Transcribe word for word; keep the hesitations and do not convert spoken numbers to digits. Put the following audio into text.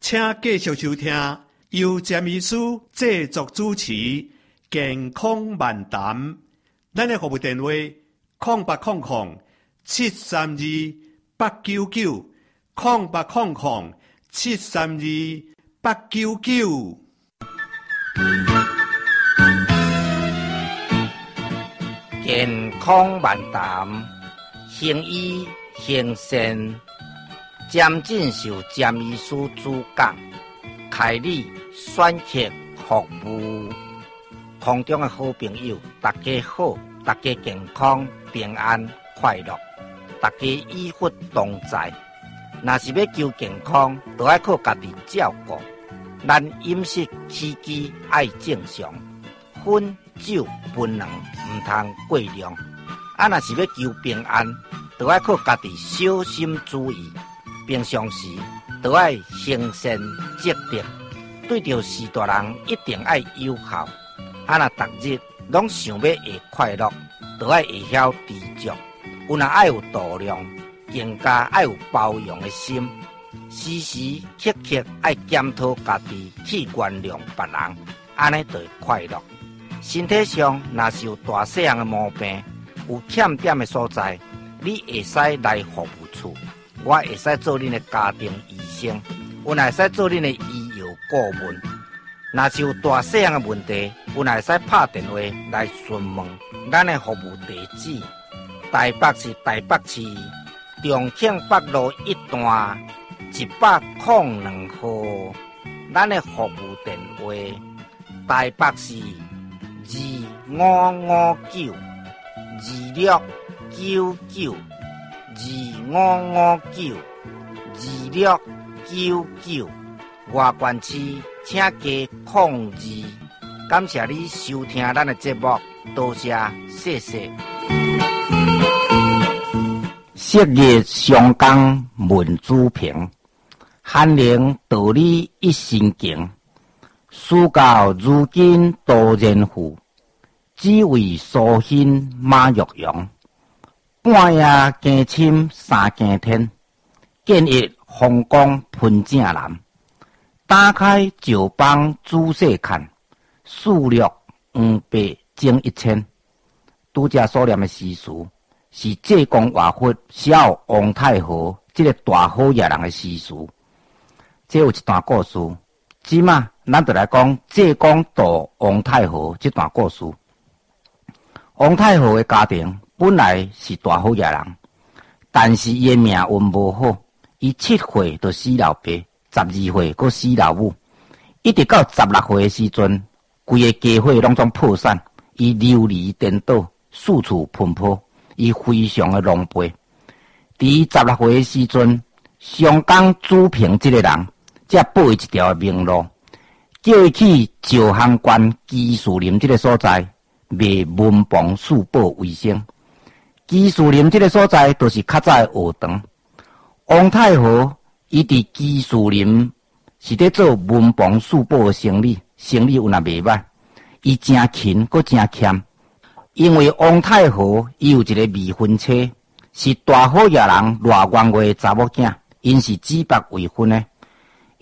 请继续收听由詹医师制作主持《健康漫谈》。咱的服务电话：空八空空七三二八九九，空八空空七三二八九九。 健康漫谈，行医行善，詹进修詹医师主讲，开立选择服务。空中的好朋友，大家好，大家健康平安快乐，大家医福同在。若是要求健康，就要靠家己照顾。咱饮食起居爱正常，薰酒槟榔唔通过量。啊，若是要求平安，就要靠家己小心注意。平常时就要行善积德，对着事大人一定要友好。啊，若逐日拢想要会快乐，就要会晓知足。有若爱有度量，更加爱有包容的心。时时刻刻爱检讨家己，去原谅别人，安尼就会快乐。身体上若是有大细样的毛病，有欠点的所在，你会使来服务处，我会使做恁的家庭医生，我会使做恁的医药顾问。若是有大细样的问题，我会使拍电话来询问。咱的服务地址：台北市台北市重庆北路一段一百零两号。咱的服务电话：台北市二五五九二六九九二五五九二六九九。外县市请加控二。感谢你收听咱的节目，多谢，谢谢。昔日上纲文子平，汉灵道理一心经。事到如今多人妇，只为苏欣马玉阳。半夜更深三更天，见一风光喷正蓝。打开旧帮仔细看，数略五百整一千。拄则所念的诗词，是济公画佛小王太和这个大好野人的诗词。这有一段故事，即嘛，咱就来讲济公渡王太和这段故事。王太和的家庭本来是大好野人，但是伊的命运无好，伊七岁就死老爸。十二岁，佮死老母，一直到十六岁的时阵，规个家伙拢总破产，伊流离颠倒，四处奔波，伊非常的狼狽。伫十六岁的时阵，上港朱平这个人，才报伊一条明路，叫伊去石行县基树林这个所在卖文房四宝为生。基树林这个所在，就是较早的学堂。王太和伊伫基树林是伫做文房四宝的生意，生意有那袂歹，伊真勤，佮真欠。因为王太和伊有一个未婚妻，是大好野人赖元月的查某囝，因是指白未婚的。